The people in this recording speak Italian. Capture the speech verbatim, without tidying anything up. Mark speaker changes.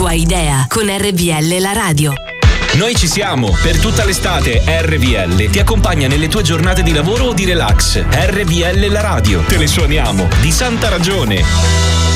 Speaker 1: tua idea con R V L la radio.
Speaker 2: Noi ci siamo. Per tutta l'estate R V L ti accompagna nelle tue giornate di lavoro o di relax. R V L la radio. Te le suoniamo di santa ragione.